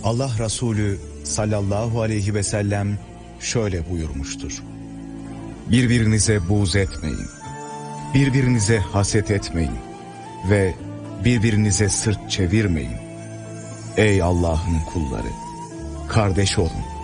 Allah Resulü sallallahu aleyhi ve sellem şöyle buyurmuştur: birbirinize buğz etmeyin, birbirinize haset etmeyin ve birbirinize sırt çevirmeyin. Ey Allah'ın kulları, kardeş olun.